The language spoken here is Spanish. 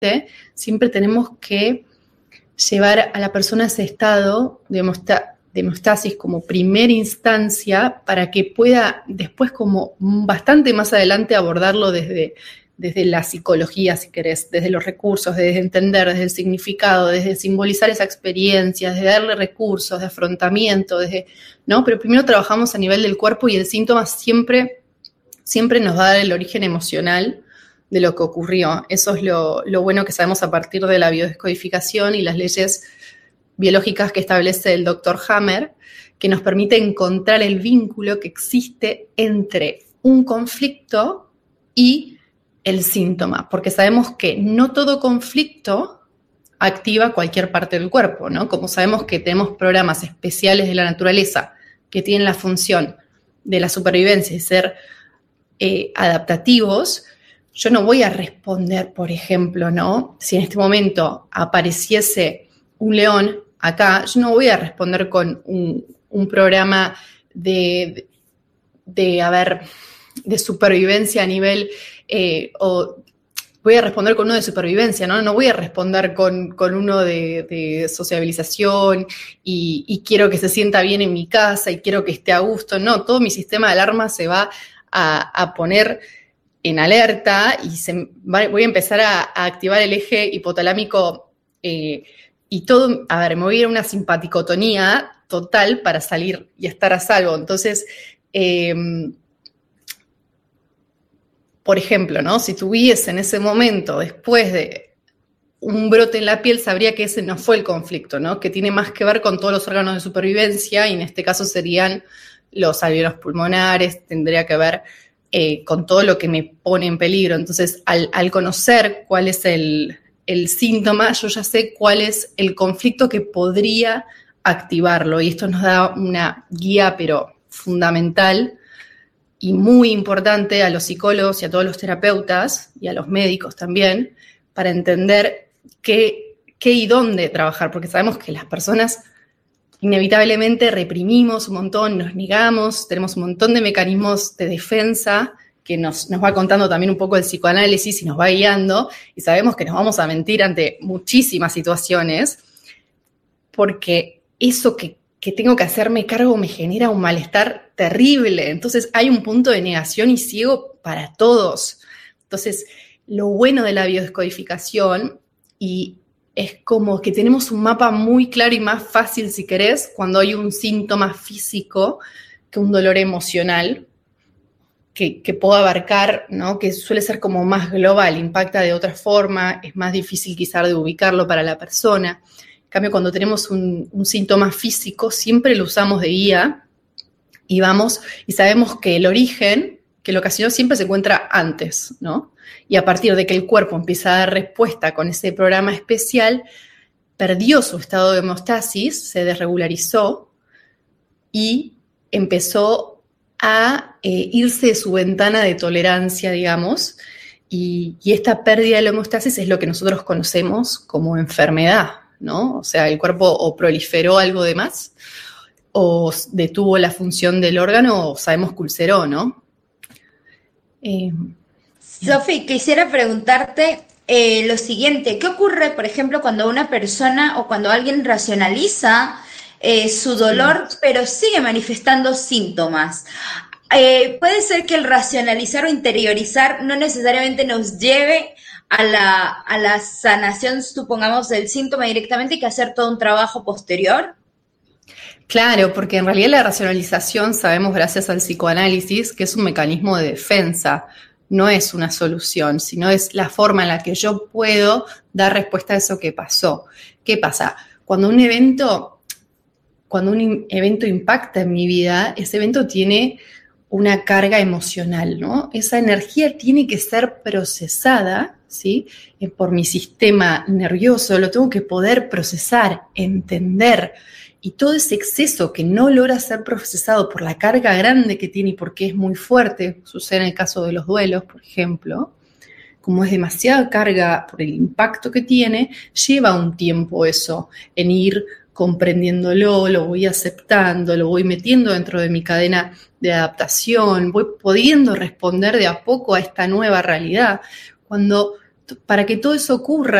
siempre tenemos que llevar a la persona a ese estado de homeostasis como primera instancia para que pueda después, como bastante más adelante, abordarlo desde la psicología, si querés, desde los recursos, desde entender, desde el significado, desde simbolizar esa experiencia, desde darle recursos, de afrontamiento, ¿no? Pero primero trabajamos a nivel del cuerpo y el síntoma siempre nos va a dar el origen emocional de lo que ocurrió. Eso es lo bueno que sabemos a partir de la biodescodificación y las leyes biológicas que establece el Dr. Hammer, que nos permite encontrar el vínculo que existe entre un conflicto y el síntoma, porque sabemos que no todo conflicto activa cualquier parte del cuerpo, ¿no? Como sabemos que tenemos programas especiales de la naturaleza que tienen la función de la supervivencia y ser adaptativos, yo no voy a responder, por ejemplo, ¿no? Si en este momento apareciese un león acá, yo no voy a responder con un programa de supervivencia a nivel, o voy a responder con uno de supervivencia, ¿no? No voy a responder con uno de sociabilización y quiero que se sienta bien en mi casa y quiero que esté a gusto. No, todo mi sistema de alarma se va a poner en alerta y voy a empezar a activar el eje hipotalámico y todo, me voy a ir a una simpaticotonía total para salir y estar a salvo. Entonces, por ejemplo, ¿no? Si tuviese en ese momento, después de un brote en la piel, sabría que ese no fue el conflicto, ¿no? Que tiene más que ver con todos los órganos de supervivencia y en este caso serían los alvéolos pulmonares, tendría que ver con todo lo que me pone en peligro. Entonces, al conocer cuál es el síntoma, yo ya sé cuál es el conflicto que podría activarlo y esto nos da una guía, pero fundamental y muy importante a los psicólogos y a todos los terapeutas y a los médicos también, para entender qué y dónde trabajar, porque sabemos que las personas inevitablemente reprimimos un montón, nos negamos, tenemos un montón de mecanismos de defensa que nos va contando también un poco el psicoanálisis y nos va guiando, y sabemos que nos vamos a mentir ante muchísimas situaciones, porque eso que tengo que hacerme cargo me genera un malestar terrible. Entonces hay un punto de negación y ciego para todos. Entonces, lo bueno de la biodescodificación, y es como que tenemos un mapa muy claro y más fácil, si querés, cuando hay un síntoma físico que un dolor emocional que puedo abarcar, ¿no? Que suele ser como más global, impacta de otra forma, es más difícil quizás de ubicarlo para la persona. En cambio, cuando tenemos un síntoma físico, siempre lo usamos de guía y vamos y sabemos que el origen, que lo ocasionó, siempre se encuentra antes, ¿no? Y a partir de que el cuerpo empieza a dar respuesta con ese programa especial, perdió su estado de homeostasis, se desregularizó y empezó a irse de su ventana de tolerancia, digamos, y esta pérdida de la homeostasis es lo que nosotros conocemos como enfermedad, ¿no? O sea, el cuerpo o proliferó algo de más, o detuvo la función del órgano, o sabemos que ulceró, ¿no? Sofi, quisiera preguntarte lo siguiente. ¿Qué ocurre, por ejemplo, cuando una persona o cuando alguien racionaliza su dolor, pero sigue manifestando síntomas? Puede ser que el racionalizar o interiorizar no necesariamente nos lleve a la sanación, supongamos, del síntoma directamente, y que hacer todo un trabajo posterior. Claro, porque en realidad la racionalización, sabemos gracias al psicoanálisis, que es un mecanismo de defensa, no es una solución, sino es la forma en la que yo puedo dar respuesta a eso que pasó. ¿Qué pasa? Cuando un evento impacta en mi vida, ese evento tiene una carga emocional, ¿no? Esa energía tiene que ser procesada, ¿sí? Por mi sistema nervioso, lo tengo que poder procesar, entender. Y todo ese exceso que no logra ser procesado por la carga grande que tiene y porque es muy fuerte, sucede en el caso de los duelos, por ejemplo, como es demasiada carga por el impacto que tiene, lleva un tiempo eso, en ir comprendiéndolo, lo voy aceptando, lo voy metiendo dentro de mi cadena de adaptación, voy pudiendo responder de a poco a esta nueva realidad. Cuando para que todo eso ocurra,